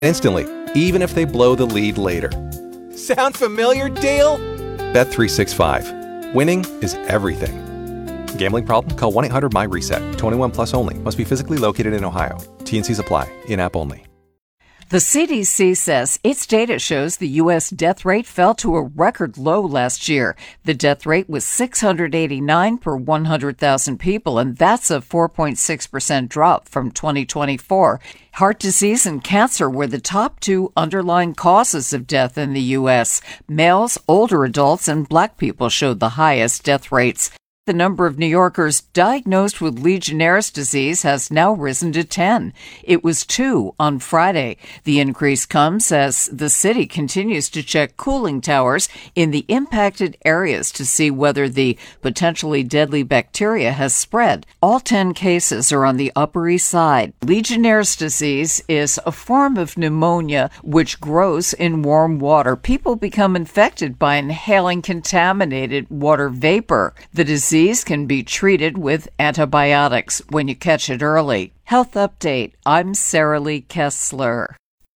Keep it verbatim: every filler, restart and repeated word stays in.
instantly, even if they blow the lead later. Sound familiar, Dale? Bet three sixty-five. Winning is everything. Gambling problem? Call one eight hundred my reset. twenty-one plus only. Must be physically located in Ohio. T N Cs apply. In-app only. The C D C says its data shows the U S death rate fell to a record low last year. The death rate was six hundred eighty-nine per one hundred thousand people, and that's a four point six percent drop from twenty twenty-four. Heart disease and cancer were the top two underlying causes of death in the U S. Males, older adults, and black people showed the highest death rates. The number of New Yorkers diagnosed with Legionnaire's disease has now risen to ten. It was two on Friday. The increase comes as the city continues to check cooling towers in the impacted areas to see whether the potentially deadly bacteria has spread. All ten cases are on the Upper East Side. Legionnaire's disease is a form of pneumonia which grows in warm water. People become infected by inhaling contaminated water vapor. The disease Disease can be treated with antibiotics when you catch it early. Health Update. I'm Sarah Lee Kessler.